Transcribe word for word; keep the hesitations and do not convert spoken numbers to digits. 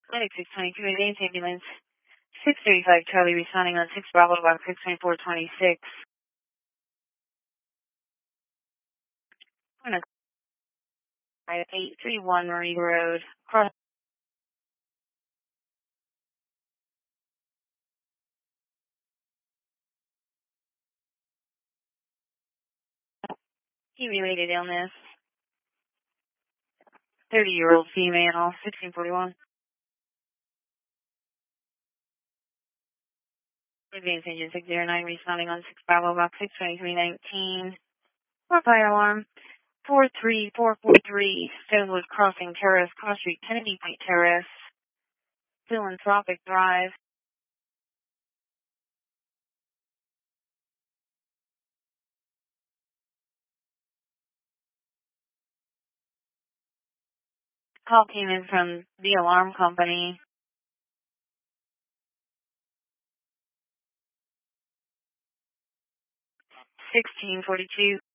Medic six twenty-two, advanced ambulance. six thirty-five Charlie responding on six Bravo box six twenty-four twenty-six. I'm going to eight three one Marie Road. Cross. Key-related illness. thirty-year-old female, sixteen forty-one. Advanced Agent six zero nine responding on six Bravo box six twenty-three nineteen. For fire alarm. four three four four three Stonewood Crossing Terrace, Cross Street, Kennedy Point Terrace, Philanthropic Drive. Call came in from the alarm company. sixteen forty-two